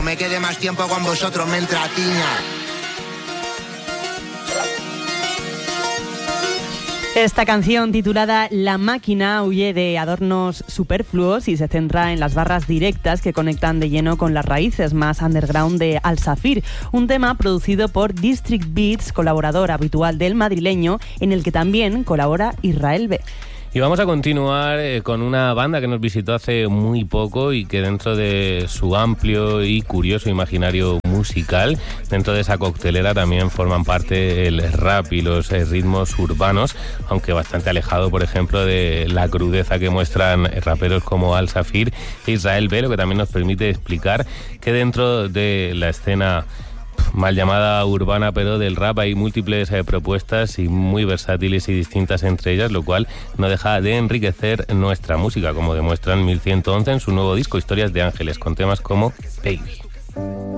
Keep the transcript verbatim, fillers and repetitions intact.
Me quede más tiempo con vosotros, me entretiña. Esta canción, titulada La Máquina, huye de adornos superfluos y se centra en las barras directas que conectan de lleno con las raíces más underground de Al Safir, un tema producido por District Beats, colaborador habitual del madrileño, en el que también colabora Israel B. Y vamos a continuar eh, con una banda que nos visitó hace muy poco y que dentro de su amplio y curioso imaginario musical, dentro de esa coctelera también forman parte el rap y los eh, ritmos urbanos, aunque bastante alejado, por ejemplo, de la crudeza que muestran raperos como Al Safir e Israel B, lo que también nos permite explicar que dentro de la escena mal llamada urbana, pero del rap hay múltiples eh, propuestas y muy versátiles y distintas entre ellas, lo cual no deja de enriquecer nuestra música, como demuestran mil ciento once en su nuevo disco Historias de Ángeles, con temas como Baby.